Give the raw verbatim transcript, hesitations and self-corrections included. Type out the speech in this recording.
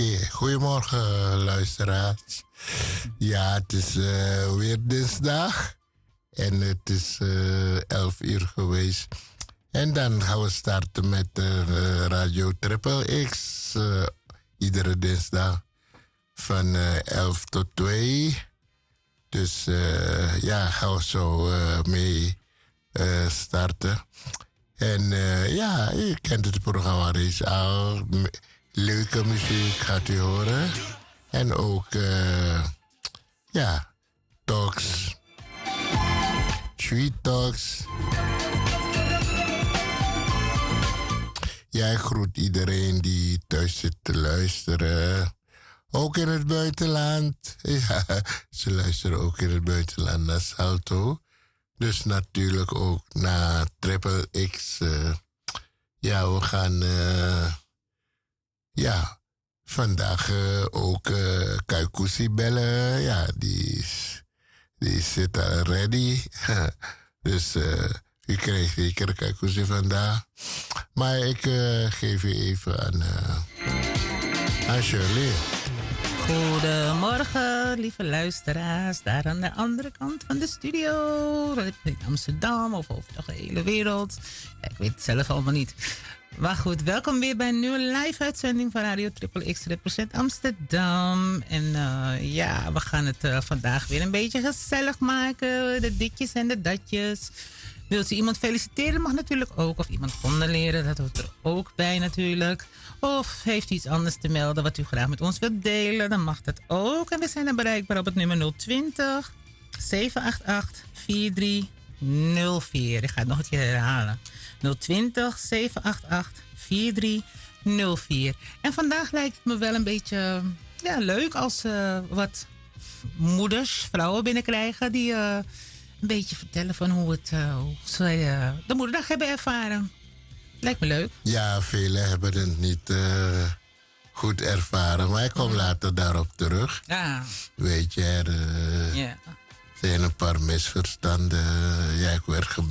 Goedemorgen, luisteraars. Ja, het is uh, weer dinsdag. En het is uh, elf uur geweest. En dan gaan we starten met uh, Radio Triple X. Uh, iedere dinsdag van uh, elf tot twee. Dus uh, ja, gaan we zo uh, mee uh, starten. En uh, ja, je kent het programma reeds al. Leuke muziek gaat u horen. En ook, uh, ja, talks. Sweet talks. Jij groet iedereen die thuis zit te luisteren. Ook in het buitenland. Ja, ze luisteren ook in het buitenland naar Salto. Dus natuurlijk ook naar Triple X. Uh, ja, we gaan... Uh, ja, vandaag uh, ook uh, Kaikousi bellen. Ja, die, die zit al ready. Dus uh, u krijgt zeker Kaikousi vandaag. Maar ik uh, geef u even aan, uh, aan Shirley. Goedemorgen, lieve luisteraars. Daar aan de andere kant van de studio. In Amsterdam of over de hele wereld. Ja, ik weet het zelf allemaal niet. Maar goed, welkom weer bij een nieuwe live-uitzending van Radio Triple X Represent Amsterdam. En uh, ja, we gaan het uh, vandaag weer een beetje gezellig maken. De ditjes en de datjes. Wilt u iemand feliciteren? Mag natuurlijk ook. Of iemand condoleren, dat hoort er ook bij natuurlijk. Of heeft u iets anders te melden wat u graag met ons wilt delen? Dan mag dat ook. En we zijn dan bereikbaar op het nummer nul twintig, zeven acht acht, vier drie nul vier. Ik ga het nog een keer herhalen. nul twintig, zeven acht acht, vier drie nul vier. En vandaag lijkt het me wel een beetje ja, leuk als uh, wat moeders, vrouwen binnenkrijgen die uh, een beetje vertellen van hoe, het, uh, hoe zij uh, de moederdag hebben ervaren. Lijkt me leuk. Ja, velen hebben het niet uh, goed ervaren, maar ik kom later daarop terug. Ja. Weet je, er uh, yeah. zijn een paar misverstanden. Ja, ik werd gebeld.